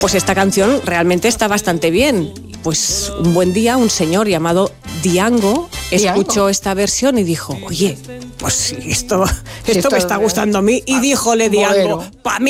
pues esta canción realmente está bastante bien. Pues un buen día un señor llamado Diango escuchó esta versión y dijo, oye, pues esto me está gustando a mí. Y díjole Diango, pa' mí